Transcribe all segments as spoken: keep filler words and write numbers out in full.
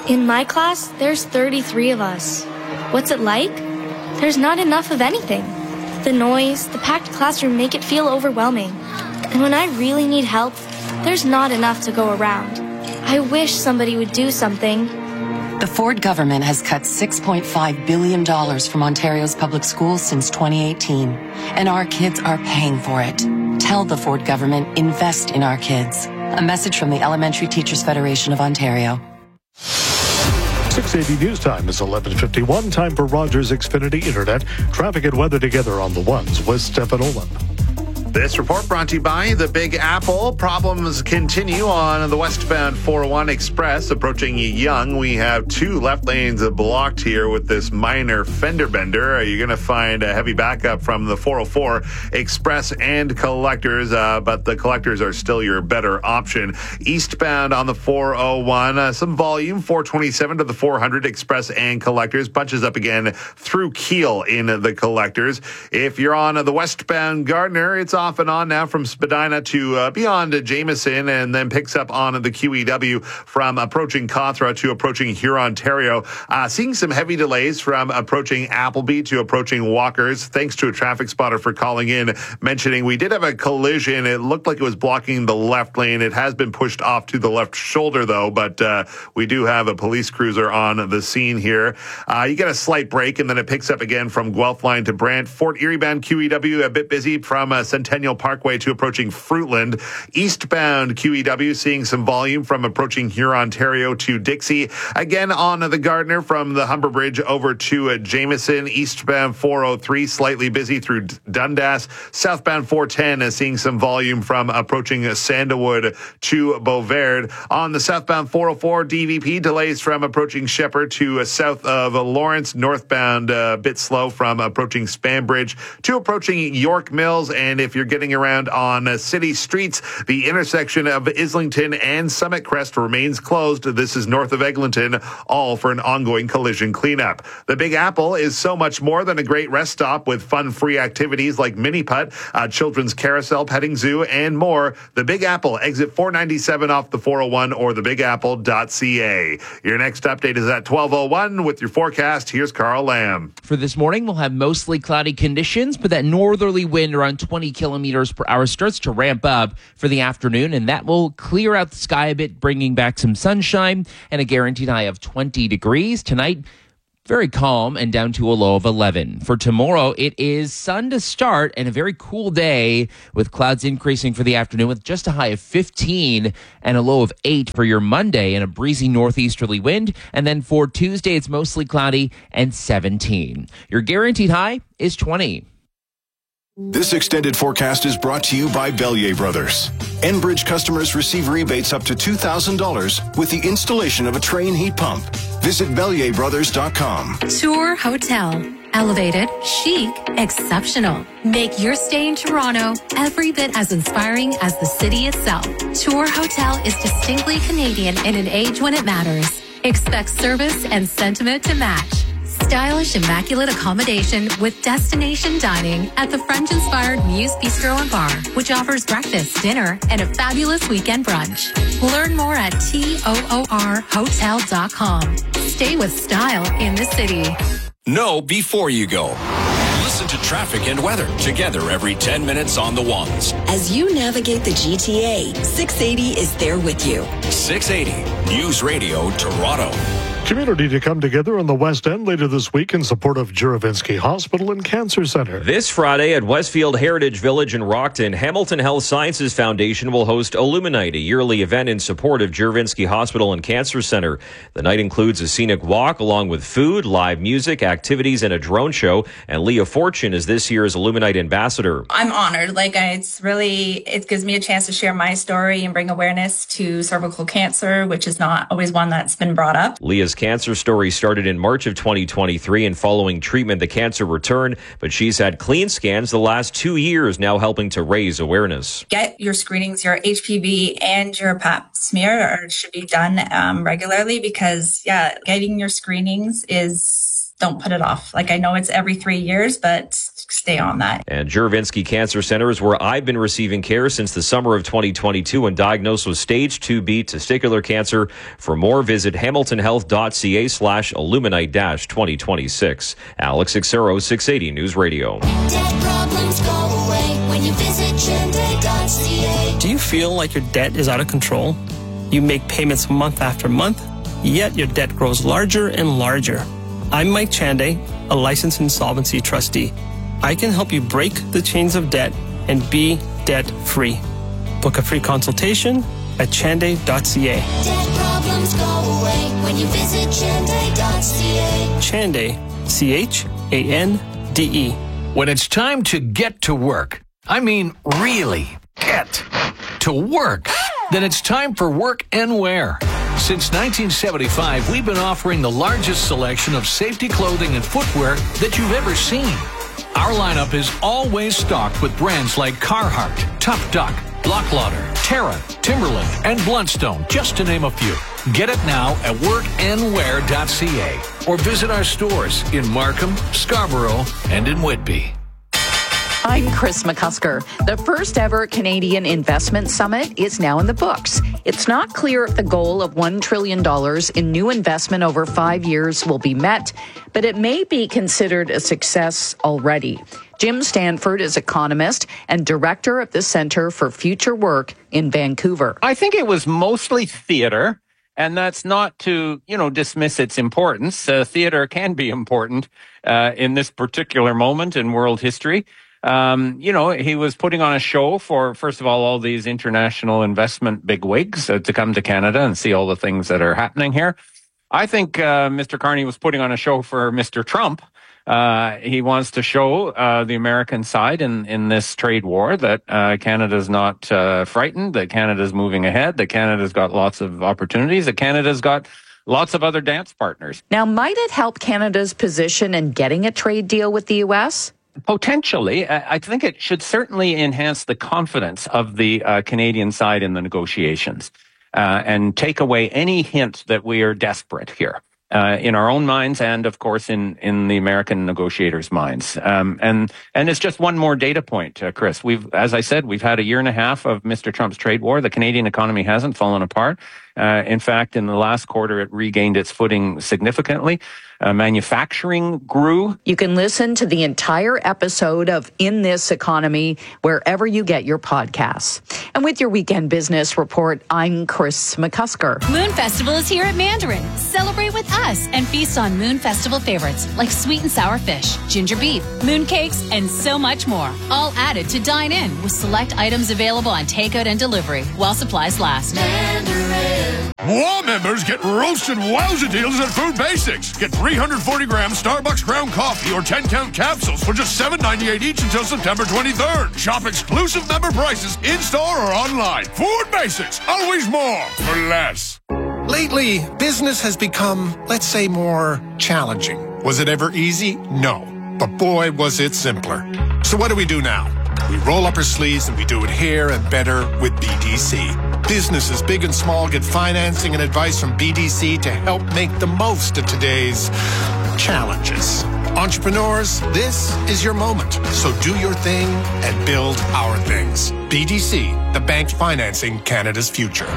In my class, there's thirty-three of us. What's it like? There's not enough of anything. The noise, the packed classroom make it feel overwhelming. And when I really need help, there's not enough to go around. I wish somebody would do something. The Ford government has cut six point five billion dollars from Ontario's public schools since twenty eighteen, and our kids are paying for it. Tell the Ford government, invest in our kids. A message from the Elementary Teachers Federation of Ontario. six eighty News Time is eleven fifty-one. Time for Rogers Xfinity Internet. Traffic and weather together on the ones with Stefan Olin. This report brought to you by the Big Apple. Problems continue on the westbound four oh one Express approaching Yonge. We have two left lanes blocked here with this minor fender bender. You're going to find a heavy backup from the four oh four Express and Collectors, uh, but the Collectors are still your better option. Eastbound on the four oh one, uh, some volume, four twenty-seven to the four hundred Express and Collectors. Bunches up again through Keele in the Collectors. If you're on the westbound Gardner, it's off and on now from Spadina to uh, beyond Jameson, and then picks up on the Q E W from approaching Cawthra to approaching Hurontario. Uh, seeing some heavy delays from approaching Appleby to approaching Walkers. Thanks to a traffic spotter for calling in, mentioning we did have a collision. It looked like it was blocking the left lane. It has been pushed off to the left shoulder, though, but uh, we do have a police cruiser on the scene here. Uh, you get a slight break, and then it picks up again from Guelph line to Brant. Fort Erie bound Q E W a bit busy from uh, Centennial Parkway to approaching Fruitland. Eastbound Q E W seeing some volume from approaching Hurontario to Dixie. Again on the Gardner from the Humber Bridge over to uh, Jameson. Eastbound four oh three slightly busy through D- Dundas. Southbound four ten is seeing some volume from approaching uh, Sandalwood to Beauvard. On the southbound four oh four D V P delays from approaching Shepherd to uh, south of uh, Lawrence. Northbound a uh, bit slow from approaching Spanbridge to approaching York Mills. And if you're getting around on uh, city streets, the intersection of Islington and Summit Crest remains closed. This is north of Eglinton, all for an ongoing collision cleanup. The Big Apple is so much more than a great rest stop with fun-free activities like mini putt, uh, children's carousel, petting zoo, and more. The Big Apple, exit four ninety-seven off the four oh one or the big apple dot c a. Your next update is at twelve oh one with your forecast. Here's Carl Lamb. For this morning, we'll have mostly cloudy conditions, but that northerly wind around twenty kilometers per hour starts to ramp up for the afternoon, and that will clear out the sky a bit, bringing back some sunshine and a guaranteed high of twenty degrees. Tonight, very calm and down to a low of eleven. For tomorrow, it is sun to start and a very cool day with clouds increasing for the afternoon with just a high of fifteen and a low of eight for your Monday and a breezy northeasterly wind. And then for Tuesday, it's mostly cloudy and seventeen. Your guaranteed high is twenty. This extended forecast is brought to you by Bellier Brothers. Enbridge customers receive rebates up to two thousand dollars with the installation of a Train heat pump. Visit Bellier Brothers dot com. Tour Hotel. Elevated, chic, exceptional. Make your stay in Toronto every bit as inspiring as the city itself. Tour Hotel is distinctly Canadian in an age when it matters. Expect service and sentiment to match. Stylish, immaculate accommodation with destination dining at the French-inspired Muse Bistro and Bar, which offers breakfast, dinner, and a fabulous weekend brunch. Learn more at toor hotel dot com. Stay with style in the city. Know before you go. Listen to traffic and weather together every ten minutes on the ones. As you navigate the G T A, six eighty is there with you. six eighty News Radio Toronto. Community to come together on the West End later this week in support of Juravinski Hospital and Cancer Center. This Friday at Westfield Heritage Village in Rockton, Hamilton Health Sciences Foundation will host Illuminite, a yearly event in support of Juravinski Hospital and Cancer Center. The night includes a scenic walk along with food, live music, activities, and a drone show. And Leah Fortune is this year's Illuminite ambassador. I'm honored. Like, I, it's really, it gives me a chance to share my story and bring awareness to cervical cancer, which is not always one that's been brought up. Leah's cancer story started in March of twenty twenty-three, and following treatment, the cancer returned, but she's had clean scans the last two years, now helping to raise awareness. Get your screenings, your H P V and your pap smear are, should be done um, regularly because, yeah, getting your screenings is, don't put it off. Like, I know it's every three years, but stay on that. And Juravinski Cancer Center is where I've been receiving care since the summer of twenty twenty-two and diagnosed with stage two B testicular cancer. For more, visit hamiltonhealth.ca slash illuminite dash 2026. Alex Ixero, six eighty News Radio. Debt problems go away when you visit chende dot c a. Do you feel like your debt is out of control? You make payments month after month, yet your debt grows larger and larger. I'm Mike Chande, a licensed insolvency trustee. I can help you break the chains of debt and be debt-free. Book a free consultation at chande dot c a. Debt problems go away when you visit chende dot c a. Chande, C H A N D E. When it's time to get to work, I mean really get to work, then it's time for Work and Wear. Since nineteen seventy-five, we've been offering the largest selection of safety clothing and footwear that you've ever seen. Our lineup is always stocked with brands like Carhartt, Tough Duck, Block Lauder, Terra, Timberland, and Bluntstone, just to name a few. Get it now at work and wear dot c a or visit our stores in Markham, Scarborough, and in Whitby. I'm Chris McCusker. The first ever Canadian Investment Summit is now in the books. It's not clear if the goal of one trillion dollars in new investment over five years will be met, but it may be considered a success already. Jim Stanford is economist and director of the Centre for Future Work in Vancouver. I think it was mostly theater, and that's not to, you know, dismiss its importance. Uh, theater can be important uh, in this particular moment in world history. Um, you know, he was putting on a show for, first of all, all these international investment bigwigs uh, to come to Canada and see all the things that are happening here. I think uh, Mister Carney was putting on a show for Mister Trump. Uh, he wants to show uh, the American side in, in this trade war that uh, Canada's not uh, frightened, that Canada's moving ahead, that Canada's got lots of opportunities, that Canada's got lots of other dance partners. Now, might it help Canada's position in getting a trade deal with the U S? Potentially. I think it should certainly enhance the confidence of the uh, Canadian side in the negotiations uh, and take away any hint that we are desperate here. Uh, in our own minds and, of course, in, in the American negotiators' minds. Um, and, and it's just one more data point, uh, Chris. We've, as I said, we've had a year and a half of Mister Trump's trade war. The Canadian economy hasn't fallen apart. Uh, in fact, in the last quarter, it regained its footing significantly. Uh, manufacturing grew. You can listen to the entire episode of In This Economy wherever you get your podcasts. And with your weekend business report, I'm Chris McCusker. Moon Festival is here at Mandarin. Celebrate with us and feast on Moon Festival favorites like sweet and sour fish, ginger beef, moon cakes, and so much more. All added to dine in with select items available on takeout and delivery while supplies last. Mandarin. War members get roasted wowza deals at Food Basics. Get three hundred forty gram Starbucks ground coffee or ten count capsules for just seven ninety-eight each until September twenty-third. Shop exclusive member prices in-store or online. Food Basics, always more for less. Lately, business has become, let's say, more challenging. Was it ever easy? No. But boy, was it simpler. So what do we do now? We roll up our sleeves and we do it here and better with B D C. Businesses big and small get financing and advice from B D C to help make the most of today's challenges. Entrepreneurs, this is your moment. So do your thing and build our things. B D C, the bank financing Canada's future.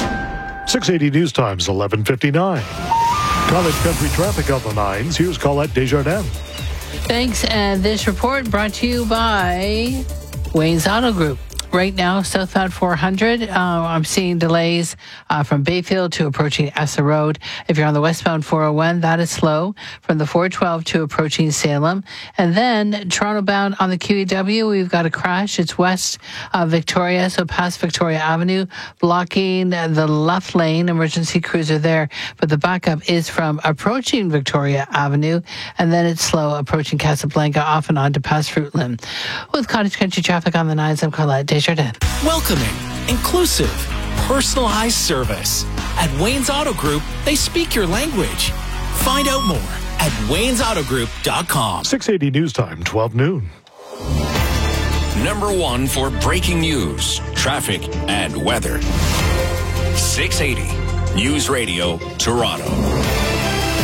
six eighty News Times, eleven fifty-nine. College Country traffic on the nines. Here's Colette Desjardins. Thanks. And this report brought to you by Wayne's Auto Group. Right now, southbound four hundred, uh, I'm seeing delays uh, from Bayfield to approaching Essa Road. If you're on the westbound four oh one, that is slow from the four twelve to approaching Salem. And then Toronto bound on the Q E W, we've got a crash. It's west of Victoria, so past Victoria Avenue, blocking the left lane. Emergency crews are there, but the backup is from approaching Victoria Avenue, and then it's slow approaching Casablanca off and on to past Fruitland. With Cottage Country traffic on the nines, I'm Colette Desjardins. Welcoming, inclusive, personalized service. At Wayne's Auto Group, they speak your language. Find out more at waynes auto group dot com. six eighty News Time, twelve noon. Number one for breaking news, traffic, and weather. six eighty News Radio, Toronto.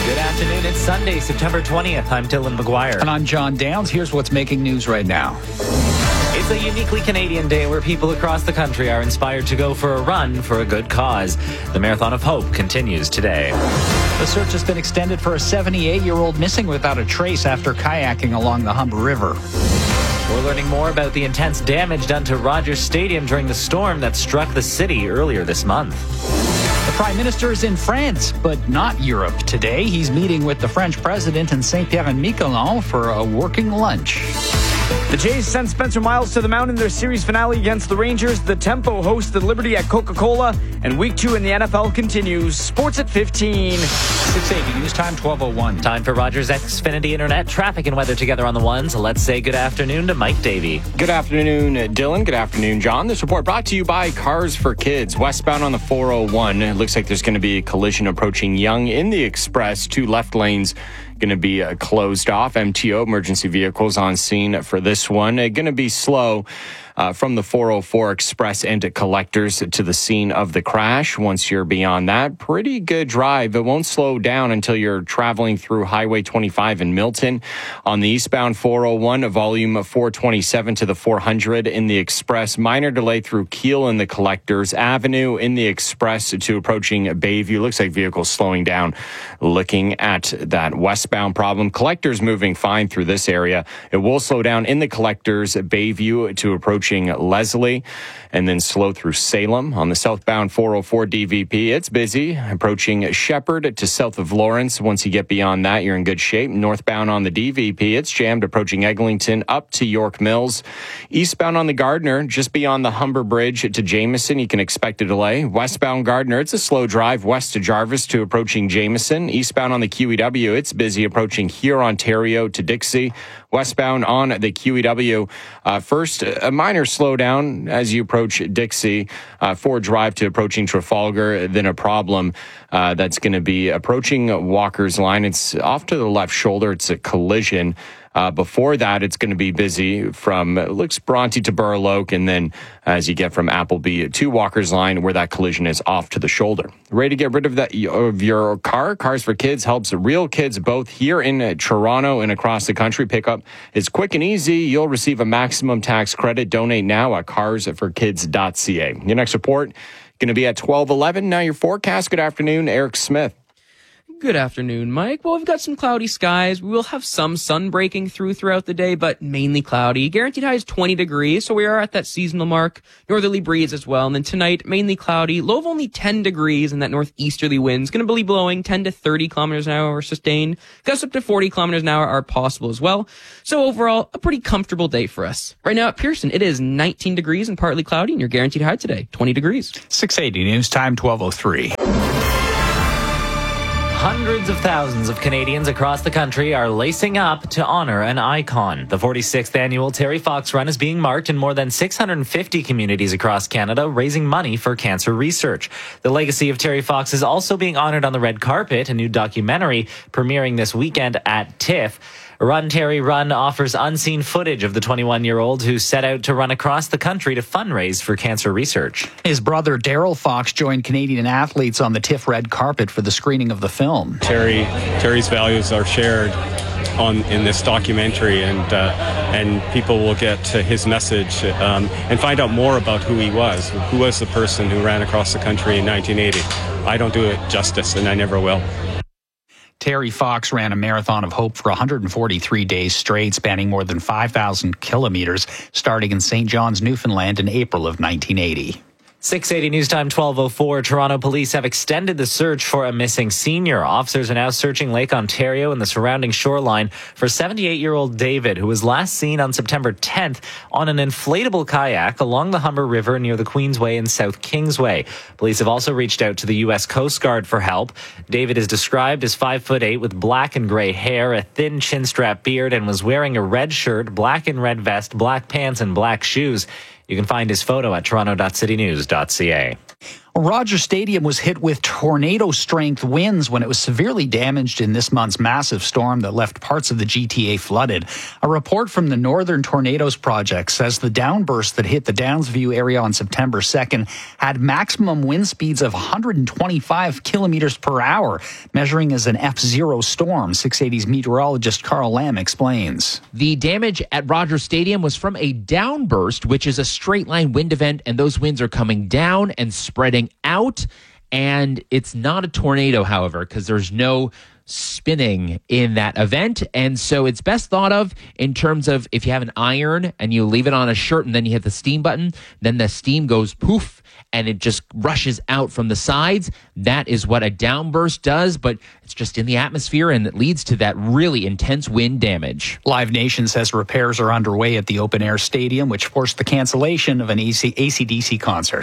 Good afternoon. It's Sunday, September twentieth. I'm Dylan McGuire. And I'm John Downs. Here's what's making news right now. It's a uniquely Canadian day where people across the country are inspired to go for a run for a good cause. The Marathon of Hope continues today. The search has been extended for a seventy-eight-year-old missing without a trace after kayaking along the Humber River. We're learning more about the intense damage done to Rogers Stadium during the storm that struck the city earlier this month. The Prime Minister is in France, but not Europe today. He's meeting with the French President in Saint-Pierre-and-Miquelon for a working lunch. The Jays sent Spencer Miles to the mound in their series finale against the Rangers. The Tempo hosts the Liberty at Coca-Cola, and week two in the N F L continues. Sports at fifteen. six eighty News Time, twelve oh one. Time for Rogers Xfinity Internet. Traffic and weather together on the ones. Let's say good afternoon to Mike Davey. Good afternoon, Dylan. Good afternoon, John. This report brought to you by Cars for Kids. Westbound on the four oh one. It looks like there's going to be a collision approaching Yonge in the Express. Two left lanes going to be uh, closed off. M T O, emergency vehicles on scene for this one. Uh, going to be slow uh, from the four oh four Express into Collectors to the scene of the crash. Once you're beyond that, pretty good drive. It won't slow down until you're traveling through Highway twenty-five in Milton. On the eastbound four oh one, volume four twenty-seven to the four hundred in the Express. Minor delay through Keele in the Collectors. Avenue in the Express to approaching Bayview. Looks like vehicles slowing down looking at that westbound problem. Collectors moving fine through this area. It will slow down in the Collectors, Bayview to approaching Leslie, and then slow through Salem. On the southbound four oh four D V P, it's busy approaching Shepherd to south of Lawrence. Once you get beyond that, you're in good shape. Northbound on the D V P, it's jammed approaching Eglinton up to York Mills. Eastbound on the Gardner, just beyond the Humber Bridge to Jameson, you can expect a delay. Westbound Gardner, it's a slow drive west to Jarvis to approaching Jameson. Eastbound on the Q E W, it's busy approaching here, Ontario to Dixie. Westbound on the Q E W, uh, first a minor slowdown as you approach Dixie. Uh, Ford Drive to approaching Trafalgar, then a problem uh, that's going to be approaching Walker's Line. It's off to the left shoulder. It's a collision. Uh, before that, it's going to be busy from, it looks Bronte to Burloak, and then as you get from Appleby to Walker's Line, where that collision is off to the shoulder. Ready to get rid of that of your car? Cars for Kids helps real kids both here in Toronto and across the country. Pickup is quick and easy. You'll receive a maximum tax credit. Donate now at cars for kids dot c a. Your next report going to be at twelve eleven. Now your forecast. Good afternoon, Eric Smith. Good afternoon, Mike. Well, we've got some cloudy skies. We will have some sun breaking through throughout the day, but mainly cloudy. Guaranteed high is twenty degrees, so we are at that seasonal mark. Northerly breeze as well. And then tonight, mainly cloudy. Low of only ten degrees, and that northeasterly wind's going to be blowing ten to thirty kilometers an hour sustained. Gusts up to forty kilometers an hour are possible as well. So overall, a pretty comfortable day for us. Right now at Pearson, it is nineteen degrees and partly cloudy, and your guaranteed high today, twenty degrees. six eighty News Time, twelve oh three. Hundreds of thousands of Canadians across the country are lacing up to honor an icon. The forty-sixth annual Terry Fox Run is being marked in more than six hundred fifty communities across Canada, raising money for cancer research. The legacy of Terry Fox is also being honored on the red carpet, a new documentary premiering this weekend at TIFF. Run Terry Run offers unseen footage of the twenty-one-year-old who set out to run across the country to fundraise for cancer research. His brother Daryl Fox joined Canadian athletes on the TIFF red carpet for the screening of the film. Terry, Terry's values are shared on in this documentary, and uh, and people will get his message um, and find out more about who he was, who was the person who ran across the country in nineteen eighty. I don't do it justice, and I never will. Terry Fox ran a marathon of hope for one hundred forty-three days straight, spanning more than five thousand kilometers, starting in Saint John's, Newfoundland in April of nineteen eighty. six eighty News Time, twelve oh four. Toronto police have extended the search for a missing senior. Officers are now searching Lake Ontario and the surrounding shoreline for seventy-eight-year-old David, who was last seen on September tenth on an inflatable kayak along the Humber River near the Queensway and South Kingsway. Police have also reached out to the U S Coast Guard for help. David is described as five foot eight with black and gray hair, a thin chin-strap beard, and was wearing a red shirt, black and red vest, black pants, and black shoes. You can find his photo at toronto dot city news dot c a. Rogers Stadium was hit with tornado-strength winds when it was severely damaged in this month's massive storm that left parts of the G T A flooded. A report from the Northern Tornadoes Project says the downburst that hit the Downsview area on September second had maximum wind speeds of one hundred twenty-five kilometers per hour, measuring as an F zero storm. six eighty's meteorologist Carl Lamb explains. The damage at Rogers Stadium was from a downburst, which is a straight-line wind event, and those winds are coming down and spreading out, and it's not a tornado, however, because there's no spinning in that event, and so it's best thought of in terms of if you have an iron and you leave it on a shirt and then you hit the steam button, then the steam goes poof and it just rushes out from the sides. That is what a downburst does, but it's just in the atmosphere and it leads to that really intense wind damage. Live Nation says repairs are underway at the open-air stadium, which forced the cancellation of an A C D C concert.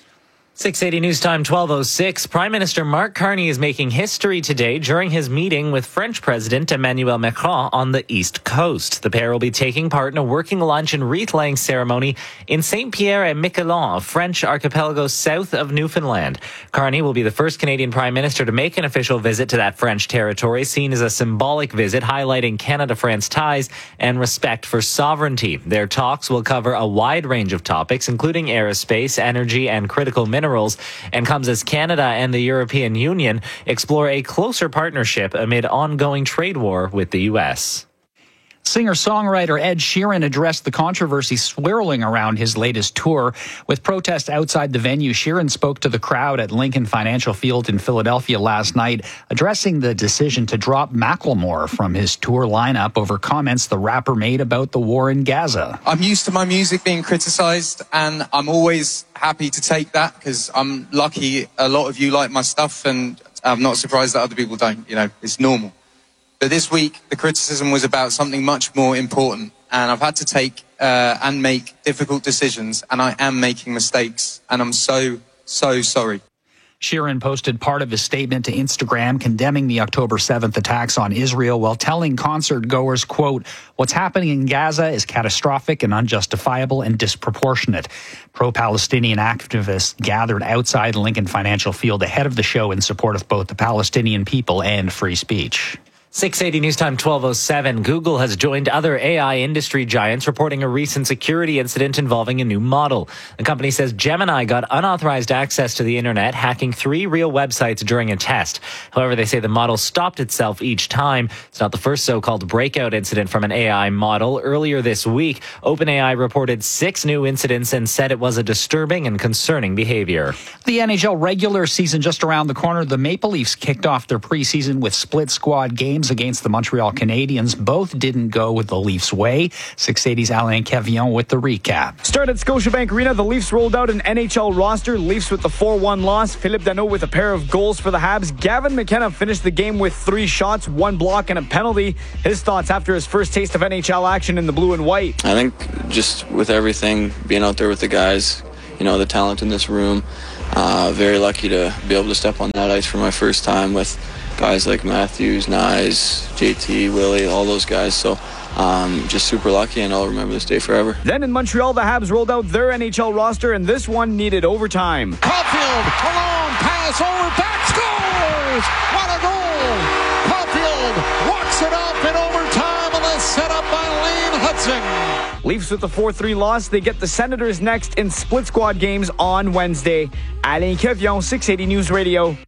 six eighty News Time, twelve oh six. Prime Minister Mark Carney is making history today during his meeting with French President Emmanuel Macron on the East Coast. The pair will be taking part in a working lunch and wreath-laying ceremony in Saint-Pierre-et-Miquelon, a French archipelago south of Newfoundland. Carney will be the first Canadian Prime Minister to make an official visit to that French territory, seen as a symbolic visit highlighting Canada-France ties and respect for sovereignty. Their talks will cover a wide range of topics, including aerospace, energy, and critical minerals. And comes as Canada and the European Union explore a closer partnership amid ongoing trade war with the U S. Singer-songwriter Ed Sheeran addressed the controversy swirling around his latest tour. With protests outside the venue, Sheeran spoke to the crowd at Lincoln Financial Field in Philadelphia last night, addressing the decision to drop Macklemore from his tour lineup over comments the rapper made about the war in Gaza. I'm used to my music being criticized, and I'm always happy to take that because I'm lucky a lot of you like my stuff, and I'm not surprised that other people don't. You know, it's normal. But this week, the criticism was about something much more important, and I've had to take uh, and make difficult decisions, and I am making mistakes, and I'm so, so sorry. Sheeran posted part of his statement to Instagram condemning the October seventh attacks on Israel while telling concert goers, quote, "What's happening in Gaza is catastrophic and unjustifiable and disproportionate." Pro-Palestinian activists gathered outside Lincoln Financial Field ahead of the show in support of both the Palestinian people and free speech. six eighty News Time, twelve oh seven. Google has joined other A I industry giants reporting a recent security incident involving a new model. The company says Gemini got unauthorized access to the internet, hacking three real websites during a test. However, they say the model stopped itself each time. It's not the first so-called breakout incident from an A I model. Earlier this week, OpenAI reported six new incidents and said it was a disturbing and concerning behavior. The N H L regular season just around the corner. The Maple Leafs kicked off their preseason with split squad games against the Montreal Canadiens. Both didn't go with the Leafs' way. six eighty's Alain Cavillon with the recap. Start at Scotiabank Arena. The Leafs rolled out an N H L roster. Leafs with the four one loss. Philippe Danault with a pair of goals for the Habs. Gavin McKenna finished the game with three shots, one block, and a penalty. His thoughts after his first taste of N H L action in the blue and white. I think just with everything, being out there with the guys, you know, the talent in this room, uh, very lucky to be able to step on that ice for my first time with guys like Matthews, Nyes, J T, Willie, all those guys. So um, just super lucky, and I'll remember this day forever. Then in Montreal, the Habs rolled out their N H L roster, and this one needed overtime. Caulfield, a long pass over, back, scores! What a goal! Caulfield walks it up in overtime, and that's set up by Lane Hudson. Leafs with the four three loss. They get the Senators next in split squad games on Wednesday. Alain Cavillon, six eighty News Radio.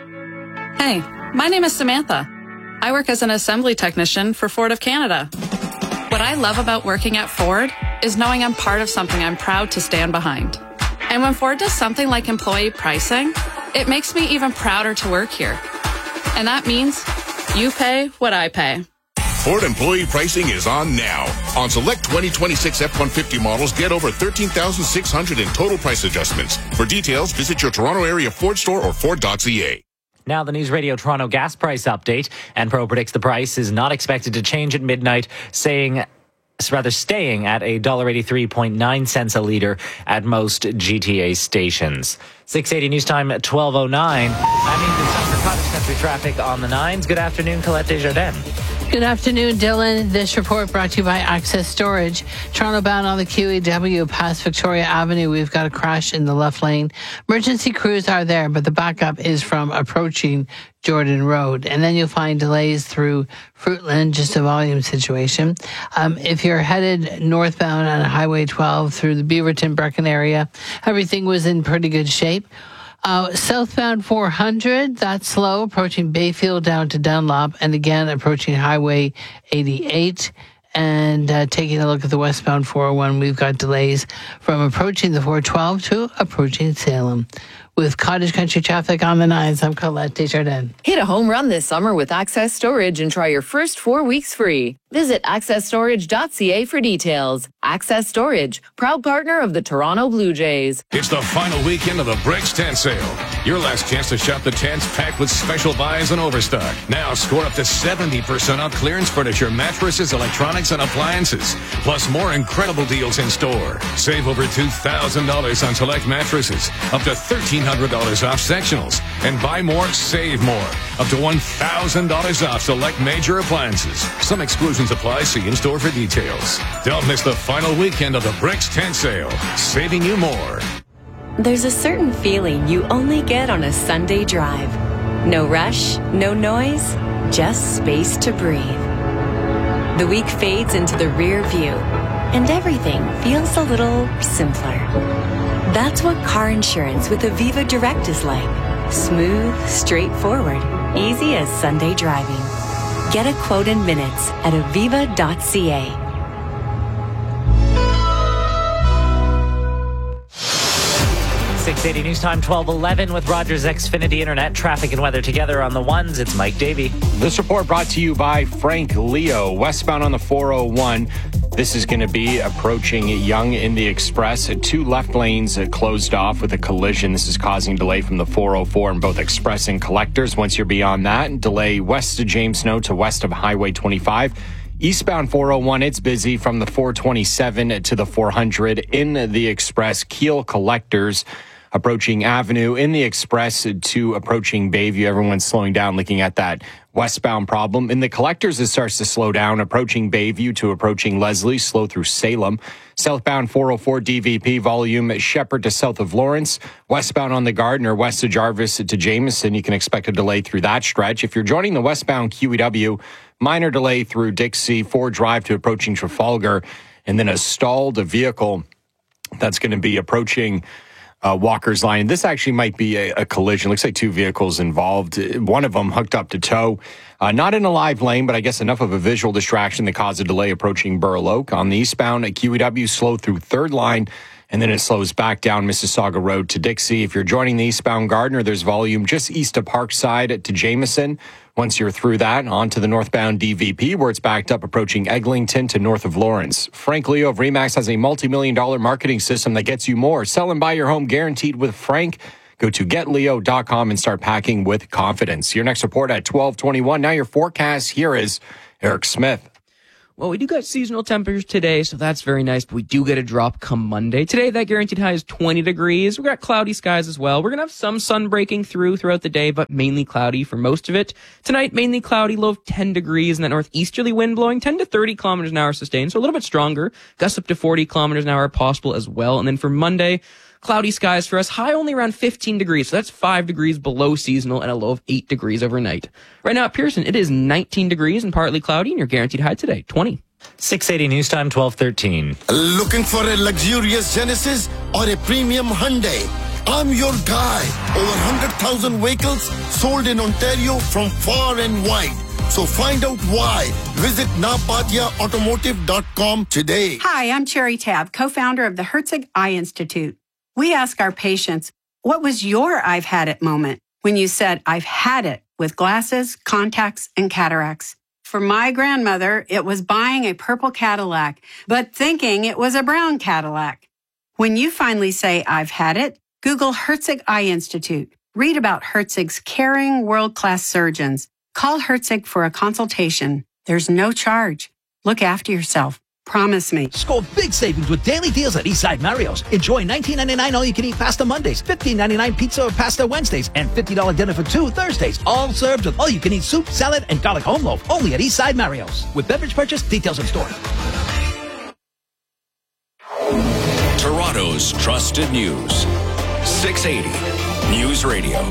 Hey. My name is Samantha. I work as an assembly technician for Ford of Canada. What I love about working at Ford is knowing I'm part of something I'm proud to stand behind. And when Ford does something like employee pricing, it makes me even prouder to work here. And that means you pay what I pay. Ford employee pricing is on now. On select twenty twenty-six F one fifty models, get over thirteen thousand six hundred in total price adjustments. For details, visit your Toronto area Ford store or Ford dot C A. Now the News Radio Toronto gas price update. Enpro predicts the price is not expected to change at midnight, saying rather staying at one dollar eighty-three point nine cents a litre at most G T A stations. six eighty News Time, twelve oh nine. That means it's time for cottage country traffic on the nines. Good afternoon, Colette Desjardins. Good afternoon, Dylan. This report brought to you by Access Storage. Toronto bound on the Q E W past Victoria Avenue. We've got a crash in the left lane. Emergency crews are there, but the backup is from approaching Jordan Road. And then you'll find delays through Fruitland, just a volume situation. Um, if you're headed northbound on Highway twelve through the Beaverton Brecken area, everything was in pretty good shape. Uh, southbound four hundred, that's slow, approaching Bayfield down to Dunlop, and again approaching Highway eighty-eight. And uh, taking a look at the westbound four oh one, we've got delays from approaching the four twelve to approaching Salem. With Cottage Country traffic on the nines, I'm Colette Desjardins. Hit a home run this summer with Access Storage and try your first four weeks free. Visit access storage dot c a for details. Access Storage, proud partner of the Toronto Blue Jays. It's the final weekend of the Bricks Tent Sale. Your last chance to shop the tents packed with special buys and overstock. Now score up to seventy percent off clearance furniture, mattresses, electronics, and appliances. Plus more incredible deals in store. Save over two thousand dollars on select mattresses. Up to thirteen hundred dollars off sectionals. And buy more, save more. Up to one thousand dollars off select major appliances. Some exclusions apply. See in store for details. Don't miss the final weekend of the Bricks Tent Sale. Saving you more. There's a certain feeling you only get on a Sunday drive. No rush, no noise, just space to breathe. The week fades into the rear view, and everything feels a little simpler. That's what car insurance with Aviva Direct is like. Smooth, straightforward, easy as Sunday driving. Get a quote in minutes at aviva dot c a. six eighty News Time, twelve eleven with Rogers Xfinity Internet. Traffic and weather together on the ones. It's Mike Davey. This report brought to you by Frank Leo. Westbound on the four oh one. This is going to be approaching Yonge in the Express. Two left lanes closed off with a collision. This is causing delay from the four oh four in both Express and Collectors. Once you're beyond that, delay west of James Snow to west of Highway twenty-five. Eastbound four oh one, it's busy from the four twenty-seven to the four hundred in the Express. Keel Collectors approaching Avenue in the Express to approaching Bayview. Everyone's slowing down looking at that westbound problem. In the Collectors, it starts to slow down, approaching Bayview to approaching Leslie, slow through Salem. Southbound four oh four D V P volume, Shepherd to south of Lawrence. Westbound on the Gardiner, west of Jarvis to Jameson. You can expect a delay through that stretch. If you're joining the westbound Q E W, minor delay through Dixie, Ford Drive to approaching Trafalgar, and then a stalled vehicle that's going to be approaching Uh, Walker's Line. This actually might be a, a collision. Looks like two vehicles involved. One of them hooked up to tow. Uh, not in a live lane, but I guess enough of a visual distraction that caused a delay approaching Burl Oak. On the eastbound at Q E W, slow through third line, and then it slows back down Mississauga Road to Dixie. If you're joining the eastbound Gardiner, there's volume just east of Parkside to Jameson. Once you're through that, on to the northbound D V P, where it's backed up approaching Eglinton to north of Lawrence. Frank Leo of Remax has a multi-million dollar marketing system that gets you more. Sell and buy your home guaranteed with Frank. Go to get leo dot com and start packing with confidence. Your next report at twelve twenty-one. Now your forecast. Here is Eric Smith. Well, we do got seasonal temperatures today, so that's very nice, but we do get a drop come Monday. Today, that guaranteed high is twenty degrees. We got cloudy skies as well. We're going to have some sun breaking through throughout the day, but mainly cloudy for most of it. Tonight, mainly cloudy, low of ten degrees, and that northeasterly wind blowing ten to thirty kilometers an hour sustained, so a little bit stronger. Gusts up to forty kilometers an hour possible as well. And then for Monday, cloudy skies for us, high only around fifteen degrees, so that's five degrees below seasonal and a low of eight degrees overnight. Right now at Pearson, it is nineteen degrees and partly cloudy, and your guaranteed high today, twenty. six eighty News Time, twelve thirteen. Looking for a luxurious Genesis or a premium Hyundai? I'm your guy. Over one hundred thousand vehicles sold in Ontario from far and wide. So find out why. Visit napatia automotive dot com today. Hi, I'm Cherry Tab, co-founder of the Herzig Eye Institute. We ask our patients, what was your I've had it moment when you said, I've had it with glasses, contacts, and cataracts? For my grandmother, it was buying a purple Cadillac, but thinking it was a brown Cadillac. When you finally say, I've had it, Google Herzig Eye Institute. Read about Herzig's caring, world-class surgeons. Call Herzig for a consultation. There's no charge. Look after yourself. Promise me. Score big savings with daily deals at Eastside Mario's. Enjoy nineteen ninety-nine all-you-can-eat pasta Mondays, fifteen ninety-nine pizza or pasta Wednesdays, and fifty dollars dinner for two Thursdays. All served with all-you-can-eat soup, salad, and garlic home loaf. Only at Eastside Mario's. With beverage purchase, details in store. Toronto's trusted news. six eighty News Radio.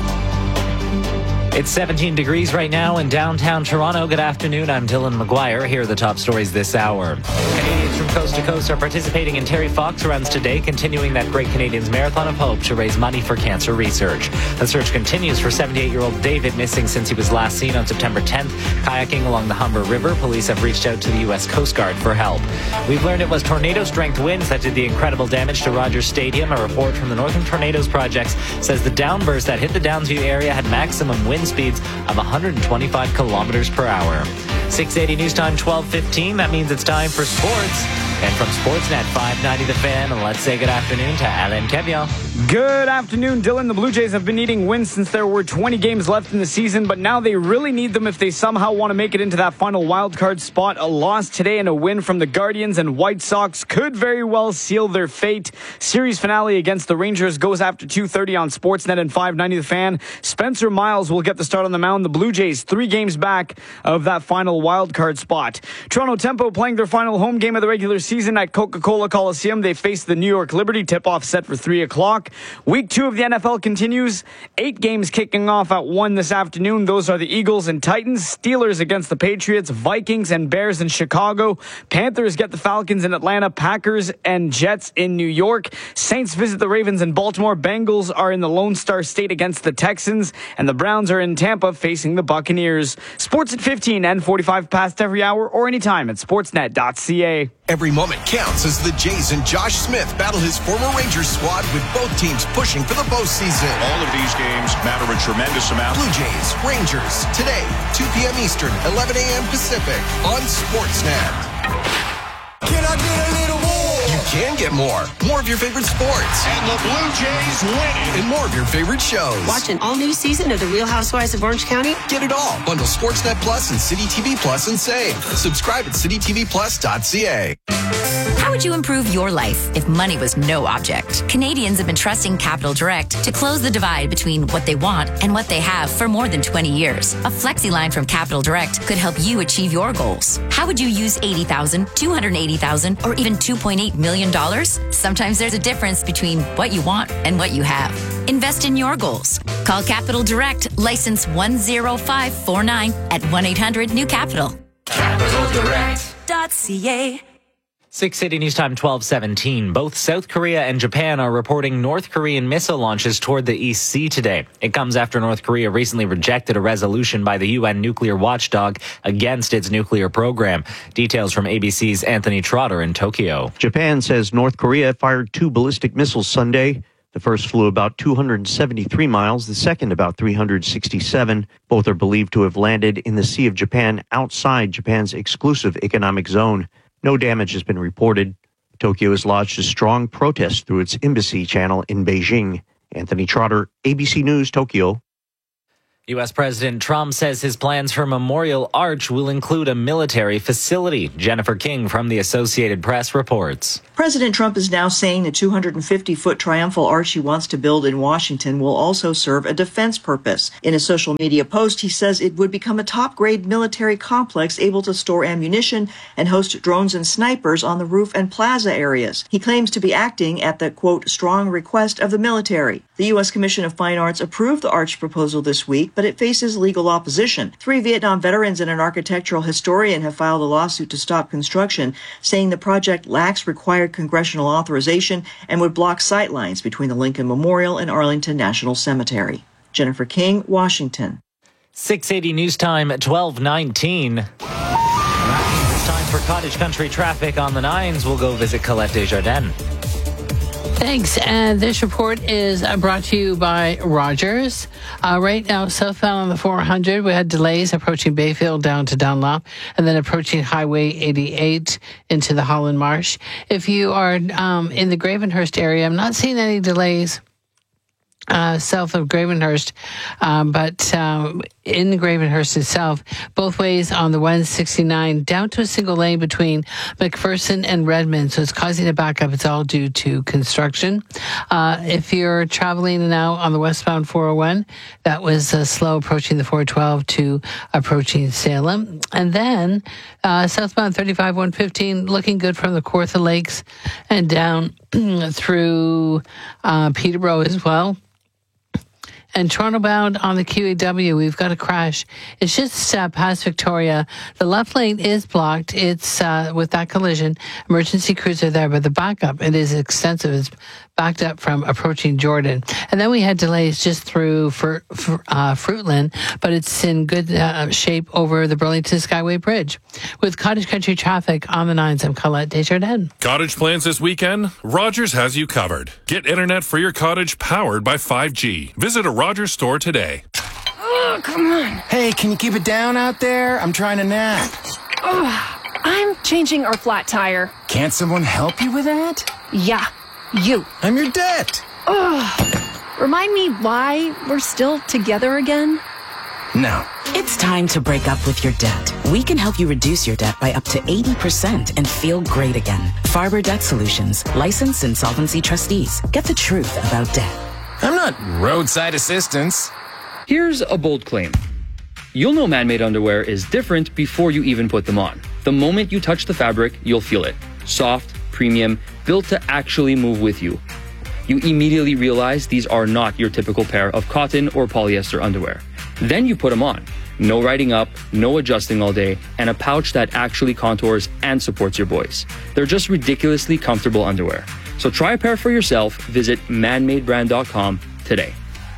It's seventeen degrees right now in downtown Toronto. Good afternoon. I'm Dylan McGuire. Here are the top stories this hour. Canadians from coast to coast are participating in Terry Fox runs today, continuing that Great Canadians Marathon of Hope to raise money for cancer research. The search continues for seventy-eight-year-old David, missing since he was last seen on September tenth. Kayaking along the Humber River, police have reached out to the U S Coast Guard for help. We've learned it was tornado-strength winds that did the incredible damage to Rogers Stadium. A report from the Northern Tornadoes Project says the downburst that hit the Downsview area had maximum wind speeds of one hundred twenty-five kilometers per hour. six eighty News Time, twelve fifteen. That means it's time for sports. And from Sportsnet five ninety The Fan, let's say good afternoon to Alain Kevian. Good afternoon, Dylan. The Blue Jays have been needing wins since there were twenty games left in the season, but now they really need them if they somehow want to make it into that final wildcard spot. A loss today and a win from the Guardians and White Sox could very well seal their fate. Series finale against the Rangers goes after two thirty on Sportsnet and five ninety The Fan. Spencer Miles will get the start on the mound. The Blue Jays three games back of that final wildcard spot. Toronto Tempo playing their final home game of the regular season at Coca-Cola Coliseum. They face the New York Liberty. Tip-off set for three o'clock. Week two of the N F L continues. Eight games kicking off at one this afternoon. Those are the Eagles and Titans. Steelers against the Patriots. Vikings and Bears in Chicago. Panthers get the Falcons in Atlanta. Packers and Jets in New York. Saints visit the Ravens in Baltimore. Bengals are in the Lone Star State against the Texans. And the Browns are in Tampa facing the Buccaneers. Sports at fifteen and forty-five past every hour or anytime at sportsnet dot c a. Every moment counts as the Jays and Josh Smith battle his former Rangers squad with both teams pushing for the postseason. All of these games matter a tremendous amount. Blue Jays, Rangers, today, two p.m. Eastern, eleven a.m. Pacific on Sportsnet. Can I get a little more? You can get more. More of your favorite sports. And the Blue Jays win it. And more of your favorite shows. Watch an all-new season of The Real Housewives of Orange County. Get it all. Bundle Sportsnet Plus and City T V Plus and save. Subscribe at city t v plus dot c a. How would you improve your life if money was no object? Canadians have been trusting Capital Direct to close the divide between what they want and what they have for more than twenty years. A flexi line from Capital Direct could help you achieve your goals. How would you use eighty thousand dollars, two hundred eighty thousand dollars, or even two point eight million dollars? Sometimes there's a difference between what you want and what you have. Invest in your goals. Call Capital Direct, license one zero five four nine at one eight hundred new capital. capital direct dot c a. six eighty News Time, twelve seventeen. Both South Korea and Japan are reporting North Korean missile launches toward the East Sea today. It comes after North Korea recently rejected a resolution by the U N nuclear watchdog against its nuclear program. Details from A B C's Anthony Trotter in Tokyo. Japan says North Korea fired two ballistic missiles Sunday. The first flew about two hundred seventy-three miles, the second about three hundred sixty-seven. Both are believed to have landed in the Sea of Japan outside Japan's exclusive economic zone. No damage has been reported. Tokyo has lodged a strong protest through its embassy channel in Beijing. Anthony Trotter, A B C News, Tokyo. U S President Trump says his plans for Memorial Arch will include a military facility. Jennifer King from the Associated Press reports. President Trump is now saying the two hundred fifty foot triumphal arch he wants to build in Washington will also serve a defense purpose. In a social media post, he says it would become a top-grade military complex able to store ammunition and host drones and snipers on the roof and plaza areas. He claims to be acting at the, quote, strong request of the military. The U S Commission of Fine Arts approved the arch proposal this week, but it faces legal opposition. Three Vietnam veterans and an architectural historian have filed a lawsuit to stop construction, saying the project lacks required congressional authorization and would block sightlines between the Lincoln Memorial and Arlington National Cemetery. Jennifer King, Washington. six eighty News Time, twelve nineteen. That means it's time for Cottage Country traffic on the nines. We'll go visit Colette Desjardins. Thanks. And this report is brought to you by Rogers. Uh, right now, southbound on the four hundred, we had delays approaching Bayfield down to Dunlop and then approaching Highway eighty-eight into the Holland Marsh. If you are um, in the Gravenhurst area, I'm not seeing any delays uh, south of Gravenhurst, um, but um, in Gravenhurst itself, both ways on the one sixty-nine, down to a single lane between McPherson and Redmond. So it's causing a backup. It's all due to construction. Uh, if you're traveling now on the westbound four oh one, that was uh, slow approaching the four twelve to approaching Salem. And then uh, southbound thirty-five one fifteen, looking good from the Kawartha Lakes and down through uh, Peterborough as well. And Toronto bound on the Q E W, we've got a crash. It's just uh, past Victoria. The left lane is blocked. It's uh, with that collision. Emergency crews are there, but the backup, it is extensive. It's backed up from approaching Jordan. And then we had delays just through for, for, uh, Fruitland, but it's in good uh, shape over the Burlington Skyway Bridge. With Cottage Country traffic on the nines, I'm Colette Desjardins. Cottage plans this weekend? Rogers has you covered. Get internet for your cottage powered by five G. Visit a Rogers store today. Oh, come on. Hey, can you keep it down out there? I'm trying to nap. Oh, I'm changing our flat tire. Can't someone help you with that? Yeah, you. I'm your debt. Oh, remind me why we're still together again? No. It's time to break up with your debt. We can help you reduce your debt by up to eighty percent and feel great again. Farber Debt Solutions, licensed insolvency trustees. Get the truth about debt. I'm not roadside assistance. Here's a bold claim. You'll know man-made underwear is different before you even put them on. The moment you touch the fabric, you'll feel it. Soft, premium, built to actually move with you. You immediately realize these are not your typical pair of cotton or polyester underwear. Then you put them on. No riding up, no adjusting all day, and a pouch that actually contours and supports your boys. They're just ridiculously comfortable underwear. So try a pair for yourself. Visit man made brand dot com today.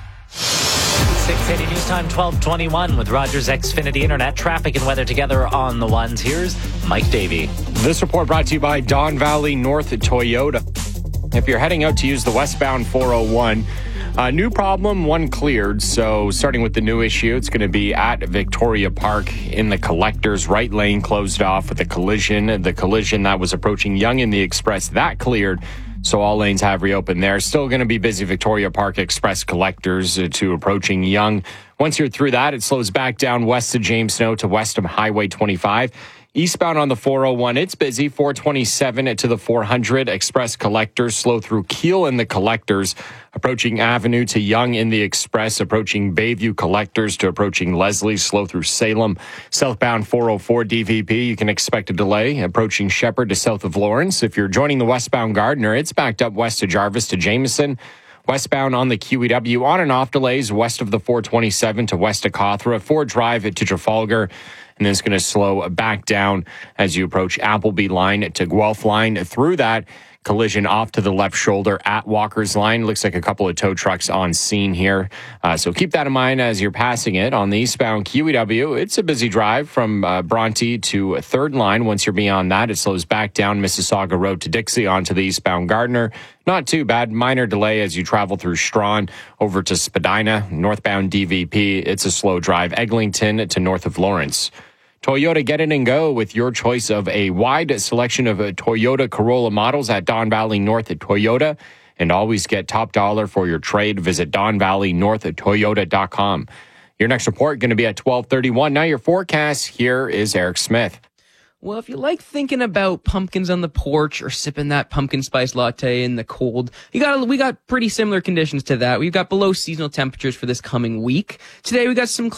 six eighty News Time, twelve twenty-one with Rogers Xfinity Internet. Traffic and weather together on the ones. Here's Mike Davey. This report brought to you by Don Valley North Toyota. If you're heading out to use the westbound four oh one, uh, new problem, one cleared. So starting with the new issue, it's going to be at Victoria Park in the Collectors. Right lane closed off with a collision. The collision that was approaching Yonge in the Express, that cleared. So all lanes have reopened there. Still going to be busy Victoria Park Express Collectors to approaching Yonge. Once you're through that, it slows back down west of James Snow to west of Highway twenty-five. Eastbound on the four oh one, it's busy. four twenty-seven to the four hundred. Express Collectors slow through Keele in the Collectors. Approaching Avenue to Yonge in the Express. Approaching Bayview Collectors to approaching Leslie. Slow through Salem. Southbound four oh four D V P, you can expect a delay. Approaching Shepherd to south of Lawrence. If you're joining the westbound Gardiner, it's backed up west of Jarvis to Jameson. Westbound on the Q E W, on and off delays west of the four twenty-seven to west of Cawthra. Ford Drive to Trafalgar. And then it's going to slow back down as you approach Appleby Line to Guelph Line. Through that, collision off to the left shoulder at Walker's Line. Looks like a couple of tow trucks on scene here. Uh, so keep that in mind as you're passing it. On the eastbound Q E W, it's a busy drive from uh, Bronte to Third Line. Once you're beyond that, it slows back down Mississauga Road to Dixie onto the eastbound Gardiner. Not too bad. Minor delay as you travel through Strawn over to Spadina. Northbound D V P, it's a slow drive. Eglinton to north of Lawrence. Toyota, get in and go with your choice of a wide selection of Toyota Corolla models at Don Valley North at Toyota. And always get top dollar for your trade. Visit don valley north at toyota dot com. Your next report going to be at twelve thirty-one. Now your forecast. Here is Eric Smith. Well, if you like thinking about pumpkins on the porch or sipping that pumpkin spice latte in the cold, you got we got pretty similar conditions to that. We've got below seasonal temperatures for this coming week. Today we got some